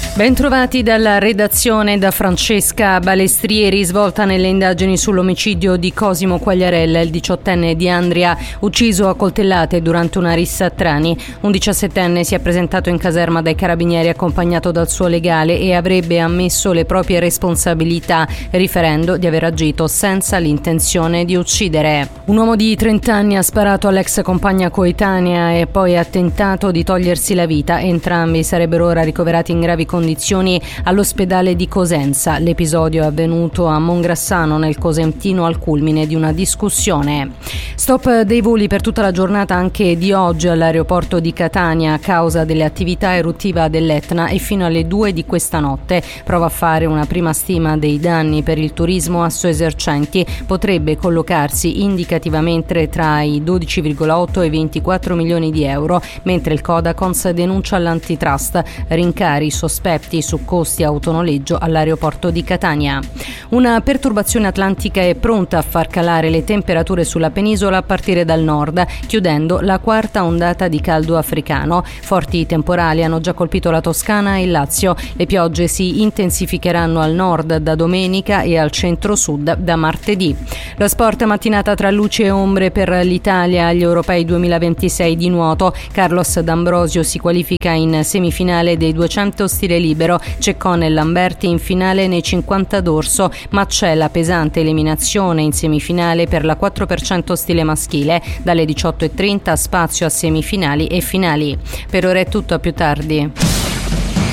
Bentrovati dalla redazione da Francesca Balestrieri. Svolta nelle indagini sull'omicidio di Cosimo Quagliarella, il 18enne di Andria, ucciso a coltellate durante una rissa a Trani. Un 17enne si è presentato in caserma dai carabinieri accompagnato dal suo legale e avrebbe ammesso le proprie responsabilità, riferendo di aver agito senza l'intenzione di uccidere. Un uomo di 30 anni ha sparato all'ex compagna coetanea e poi ha tentato di togliersi la vita. Entrambi sarebbero ora ricoverati in gravi condizioni all'ospedale di Cosenza. L'episodio è avvenuto a Mongrassano, nel Cosentino, al culmine di una discussione. Stop dei voli per tutta la giornata anche di oggi all'aeroporto di Catania a causa delle attività eruttiva dell'Etna e fino alle 2 di questa notte. Prova a fare una prima stima dei danni per il turismo assoesercenti. Potrebbe collocarsi indicativamente tra i 12,8 e i 24 milioni di euro, mentre il Codacons denuncia l'antitrust, rincari sospetti su costi autonoleggio all'aeroporto di Catania. Una perturbazione atlantica è pronta a far calare le temperature sulla penisola a partire dal nord, chiudendo la quarta ondata di caldo africano. Forti temporali hanno già colpito la Toscana e il Lazio. Le piogge si intensificheranno al nord da domenica e al centro-sud da martedì. Lo sport, mattinata tra luci e ombre per l'Italia agli Europei 2026 di nuoto. Carlos D'Ambrosio si qualifica in semifinale dei 200 stile libero, Ceccone e Lamberti in finale nei 50 dorso, ma c'è la pesante eliminazione in semifinale per la 4% stile maschile. Dalle 18:30 spazio a semifinali e finali. Per ora è tutto, a più tardi.